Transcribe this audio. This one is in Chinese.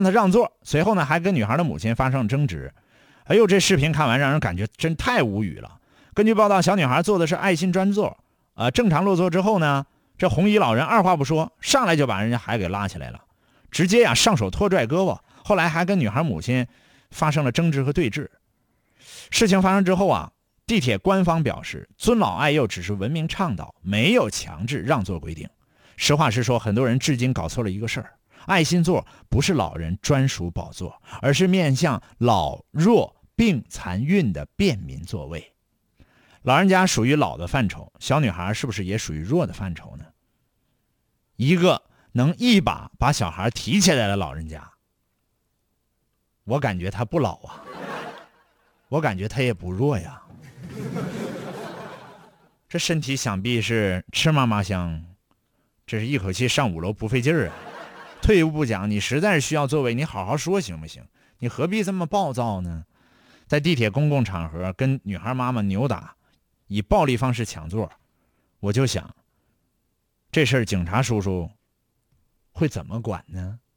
他让座，随后呢还跟女孩的母亲发生争执。哎呦，这视频看完让人感觉真太无语了。根据报道，小女孩坐的是爱心专座，正常落座之后呢，这红衣老人二话不说，上来就把人家孩子给拉起来了，直接呀上手拖拽胳膊，后来还跟女孩母亲发生了争执和对峙。事情发生之后啊，地铁官方表示，尊老爱幼只是文明倡导，没有强制让座规定。实话实说，很多人至今搞错了一个事儿，爱心座不是老人专属宝座，而是面向老弱病残孕的便民座位。老人家属于老的范畴，小女孩是不是也属于弱的范畴呢？一个能一把把小孩提起来的老人家，我感觉他不老啊，我感觉他也不弱呀。这身体想必是吃嘛嘛香，这是一口气上5楼不费劲儿啊。退一步讲，你实在是需要座位，你好好说行不行？你何必这么暴躁呢？在地铁公共场合跟女孩妈妈扭打，以暴力方式抢座，我就想，这事儿警察叔叔会怎么管呢？